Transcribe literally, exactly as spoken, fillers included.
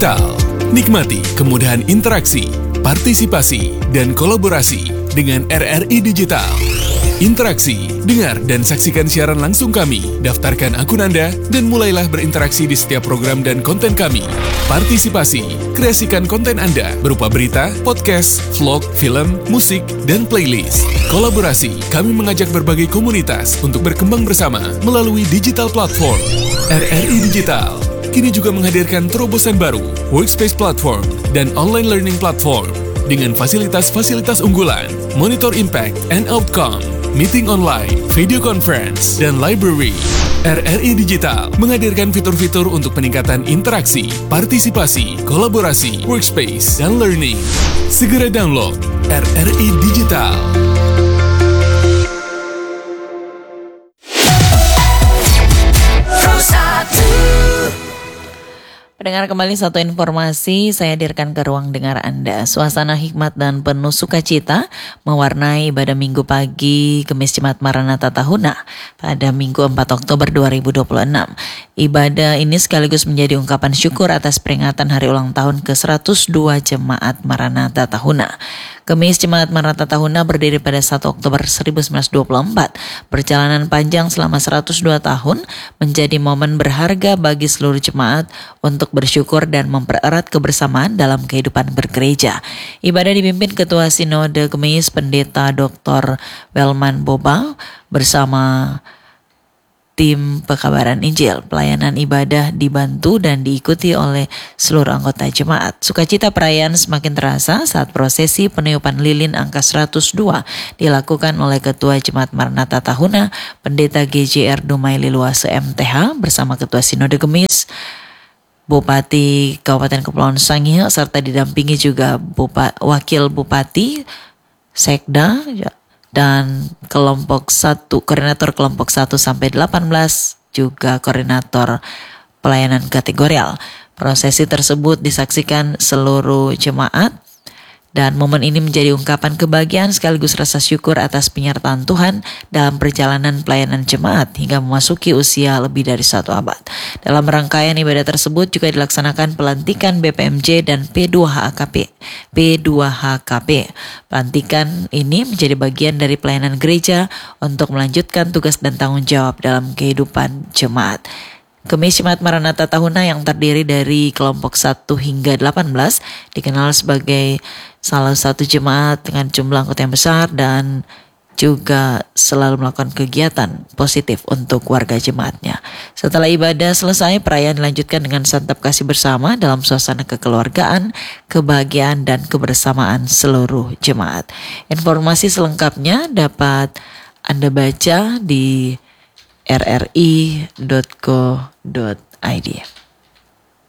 Digital. Nikmati kemudahan interaksi, partisipasi, dan kolaborasi dengan R R I Digital. Interaksi, dengar dan saksikan siaran langsung kami, daftarkan akun Anda, dan mulailah berinteraksi di setiap program dan konten kami. Partisipasi, kreasikan konten Anda berupa berita, podcast, vlog, film, musik, dan playlist. Kolaborasi, kami mengajak berbagai komunitas untuk berkembang bersama melalui digital platform. R R I Digital kini juga menghadirkan terobosan baru, workspace platform, dan online learning platform dengan fasilitas-fasilitas unggulan, monitor impact and outcome, meeting online, video conference, dan library. R R I Digital menghadirkan fitur-fitur untuk peningkatan interaksi, partisipasi, kolaborasi, workspace, dan learning. Segera download R R I Digital. Pendengar, kembali satu informasi saya hadirkan ke ruang dengar Anda. Suasana hikmat dan penuh sukacita mewarnai ibadah Minggu pagi Kemis Jemaat Maranatha Tahuna pada Minggu empat Oktober dua ribu dua puluh enam. Ibadah ini sekaligus menjadi ungkapan syukur atas peringatan hari ulang tahun ke seratus dua Jemaat Maranatha Tahuna. Kemis Jemaat Maranatha Tahuna berdiri pada satu Oktober seribu sembilan ratus dua puluh empat. Perjalanan panjang selama seratus dua tahun menjadi momen berharga bagi seluruh jemaat untuk bersyukur dan mempererat kebersamaan dalam kehidupan bergereja. Ibadah dipimpin Ketua Sinode Kemis Pendeta Doktor Welman Boba bersama tim pekabaran Injil. Pelayanan ibadah dibantu dan diikuti oleh seluruh anggota jemaat. Sukacita perayaan semakin terasa saat prosesi peniupan lilin angka seratus dua dilakukan oleh Ketua Jemaat Maranatha Tahuna, Pendeta G J R Dumai Liluase M T H bersama Ketua Sinode Kemis, Bupati Kabupaten Kepulauan Sangihe, serta didampingi juga Bupa, Wakil Bupati, Sekda, dan kelompok satu, koordinator kelompok satu sampai delapan belas, juga koordinator pelayanan kategorial. Prosesi tersebut disaksikan seluruh jemaat dan momen ini menjadi ungkapan kebahagiaan sekaligus rasa syukur atas penyertaan Tuhan dalam perjalanan pelayanan jemaat hingga memasuki usia lebih dari satu abad. Dalam rangkaian ibadah tersebut juga dilaksanakan pelantikan B P M J dan P dua H K P. P dua H K P. Pelantikan ini menjadi bagian dari pelayanan gereja untuk melanjutkan tugas dan tanggung jawab dalam kehidupan jemaat. Kemis Jemaat Maranatha Tahuna yang terdiri dari kelompok satu hingga delapan belas dikenal sebagai salah satu jemaat dengan jumlah anggota yang besar dan juga selalu melakukan kegiatan positif untuk warga jemaatnya. Setelah ibadah selesai, perayaan dilanjutkan dengan santap kasih bersama dalam suasana kekeluargaan, kebahagiaan, dan kebersamaan seluruh jemaat. Informasi selengkapnya dapat Anda baca di r r i dot co dot i d.